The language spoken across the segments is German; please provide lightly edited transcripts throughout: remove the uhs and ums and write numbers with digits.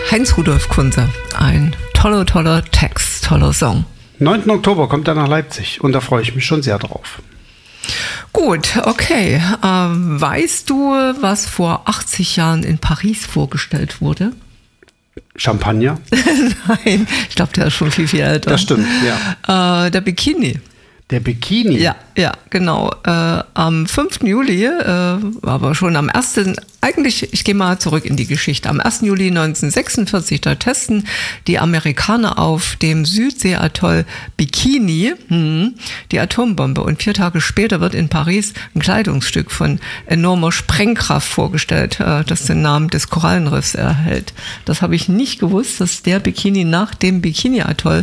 Heinz-Rudolf Kunze. Ein toller Text, toller Song. 9. Oktober kommt er nach Leipzig und da freue ich mich schon sehr drauf. Gut, okay. Weißt du, was vor 80 Jahren in Paris vorgestellt wurde? Champagner? Nein, ich glaube, der ist schon viel älter. Das stimmt, ja. Der Bikini. Der Bikini? Ja, genau. Am 5. Juli, aber schon am 1., eigentlich, ich gehe mal zurück in die Geschichte. Am 1. Juli 1946, da testen die Amerikaner auf dem Südseeatoll Bikini die Atombombe. Und 4 Tage später wird in Paris ein Kleidungsstück von enormer Sprengkraft vorgestellt, das den Namen des Korallenriffs erhält. Das habe ich nicht gewusst, dass der Bikini nach dem Bikini-Atoll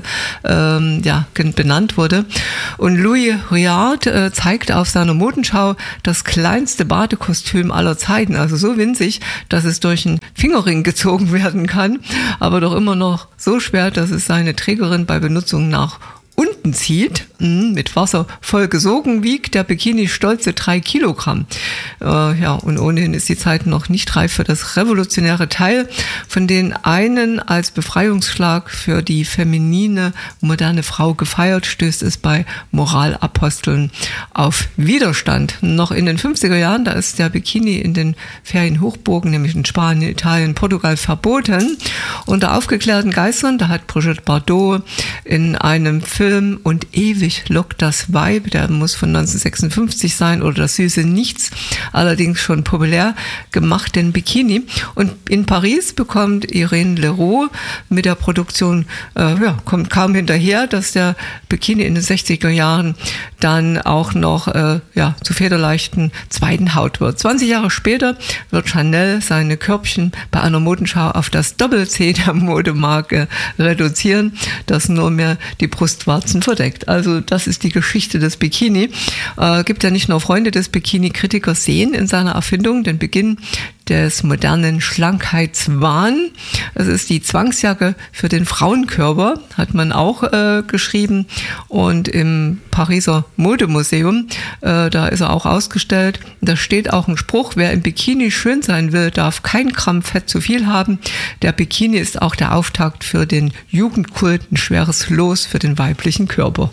benannt wurde. Und Louis Vuitton zeigt auf seiner Modenschau das kleinste Badekostüm aller Zeiten, also so winzig, dass es durch einen Fingerring gezogen werden kann, aber doch immer noch so schwer, dass es seine Trägerin bei Benutzung nach unten zieht, mit Wasser voll gesogen, wiegt der Bikini stolze 3 Kilogramm. Und ohnehin ist die Zeit noch nicht reif für das revolutionäre Teil, von denen einen als Befreiungsschlag für die feminine, moderne Frau gefeiert, stößt es bei Moralaposteln auf Widerstand. Noch in den 50er Jahren, da ist der Bikini in den Ferienhochburgen, nämlich in Spanien, Italien, Portugal, verboten. Unter aufgeklärten Geistern, da hat Brigitte Bardot in einem Film Und ewig lockt das Weib, der muss von 1956 sein, oder Das süße Nichts, allerdings schon populär gemacht, den Bikini. Und in Paris bekommt Irene Leroux mit der Produktion, kommt kaum hinterher, dass der Bikini in den 60er Jahren dann auch noch zu federleichten zweiten Haut wird. 20 Jahre später wird Chanel seine Körbchen bei einer Modenschau auf das Doppel-C der Modemarke reduzieren, das nur mehr die Brustwarzen verdeckt. Also das ist die Geschichte des Bikini. Gibt ja nicht nur Freunde des Bikini, Kritiker sehen in seiner Erfindung den Beginn des modernen Schlankheitswahns. Es ist die Zwangsjacke für den Frauenkörper, hat man auch geschrieben. Und im Pariser Modemuseum, da ist er auch ausgestellt. Da steht auch ein Spruch: Wer im Bikini schön sein will, darf kein Gramm Fett zu viel haben. Der Bikini ist auch der Auftakt für den Jugendkult, ein schweres Los für den weiblichen Körper.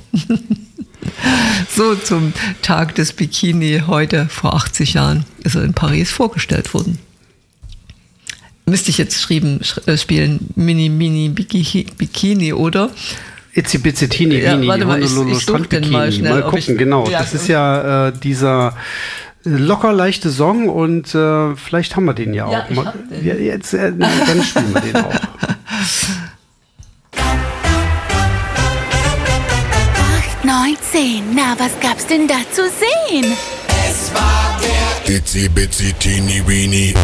So zum Tag des Bikini heute vor 80 Jahren ist er in Paris vorgestellt worden. Müsste ich jetzt spielen, Mini Bikini, oder? Itzi Bitzi Teeny Weeny, warte mal, ich suche den mal schnell. Mal gucken, genau. Ja, das ist ja dieser locker leichte Song und vielleicht haben wir den ja auch. Ja, ich hab den. Ja, jetzt, dann spielen wir den auch. 9, 10, na, was gab's denn da zu sehen? Es war der Itzi Bitzi Teeny Weeny.